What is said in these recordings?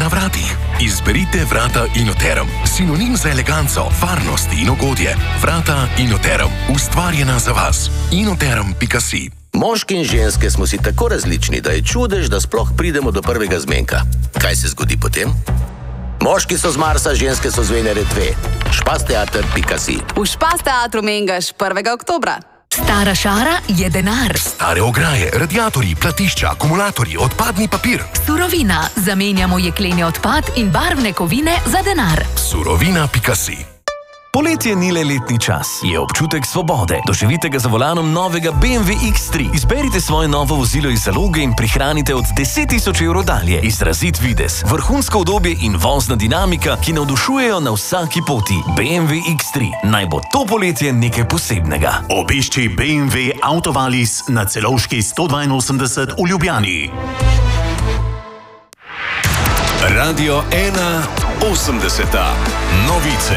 na vratih. Izberite vrata Inoterm, sinonim za eleganco, varnost in ugodje. Vrata Inoterm, ustvarjena za vas. Inoterm.si. Moški in ženske smo si tako različni, da je čudež, da sploh pridemo do prvega zmenka. Kaj se zgodi potem? Moški so z Marsa, ženske so z Venere 2. Špasteater.si. V Špasteatru mengaš 1. oktobra. Stara šara je denar. Stare ograje, radiatorji, platišča, akumulatorji, odpadni papir. Surovina. Zamenjamo jekleni odpad in barvne kovine za denar. Surovina.si. Poletje ni le letni čas, je občutek svobode. Doživite ga za volanom novega BMW X3. Izberite svoje novo vozilo iz zaloge in prihranite od 10.000 evrov dalje. Izrazit videz, vrhunsko udobje in vozna dinamika, ki navdušujejo na vsaki poti. BMW X3. Naj bo to poletje nekaj posebnega. Obišči BMW Autovalis na Celovški 182 v Ljubljani. Radio 1.80. Novice.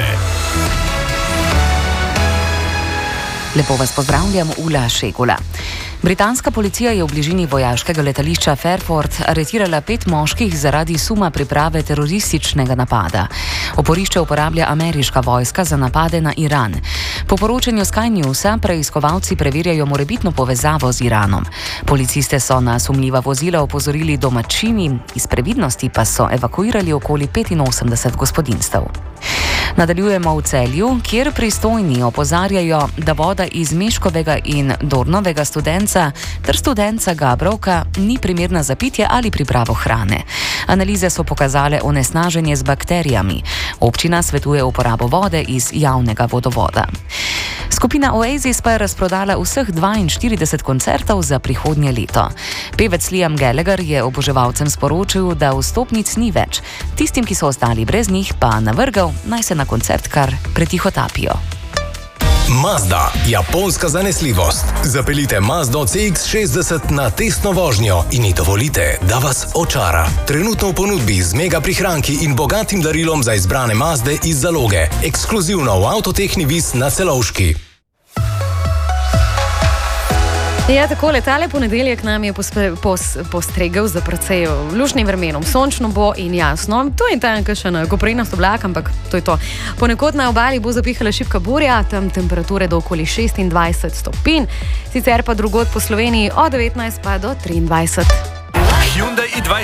Lepo vas pozdravljam, Ula Šegula. Britanska policija je v bližini vojaškega letališča Fairford aretirala 5 moških zaradi suma priprave terorističnega napada. Oporišče uporablja ameriška vojska za napade na Iran. Po poročanju Sky Newsa preiskovalci preverjajo morebitno povezavo z Iranom. Policiste so na sumljiva vozila opozorili domačini, iz previdnosti pa so evakuirali okoli 85 gospodinjstev. Nadaljujemo v Celju, kjer pristojni opozarjajo, da voda iz Meškovega in Dornovega Studenca ter Studenca Gabrovka ni primerna za pitje ali pripravo hrane. Analize so pokazale onesnaženje z bakterijami. Občina svetuje uporabo vode iz javnega vodovoda. Skupina Oasis pa je razprodala vseh 42 koncertov za prihodnje leto. Pevec Liam Gallagher je oboževalcem sporočil, da vstopnic ni več. Tistim, ki so ostali brez njih, pa navrgal, naj se na koncert kar pretihotapijo. Mazda, japonska zanesljivost. Zapeljite Mazdo CX-60 na testno vožnjo in ji dovolite, da vas očara. Trenutno v ponudbi z mega prihranki in bogatim darilom za izbrane Mazde iz zaloge. Ekskluzivno v Avtotehni Vis na Celovški. Ja, takole, tale ponedeljek nam je postregel za precej lužnim vremenom. Sončno bo in jasno. To je tam kakšen koprenast oblak, ampak to je to. Ponekod na obali bo zapihala šibka burja, tam temperature do okoli 26 stopinj, sicer pa drugod po Sloveniji od 19 pa do 23. Hyundai i20